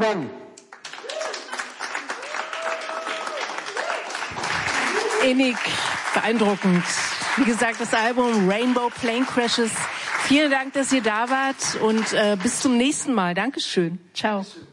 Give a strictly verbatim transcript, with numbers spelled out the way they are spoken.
Dank. Innig, beeindruckend. Wie gesagt, das Album Rainbow Plane Crashes. Vielen Dank, dass ihr da wart und äh, bis zum nächsten Mal. Dankeschön. Ciao.